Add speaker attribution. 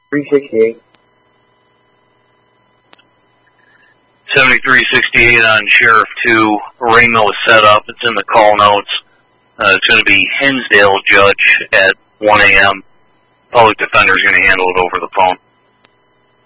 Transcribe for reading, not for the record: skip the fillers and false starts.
Speaker 1: 368.
Speaker 2: 7368 on Sheriff 2. Ringmill is set up. It's in the call notes. It's going to be Hinsdale Judge at 1 a.m. Public defender is going to handle it over the phone.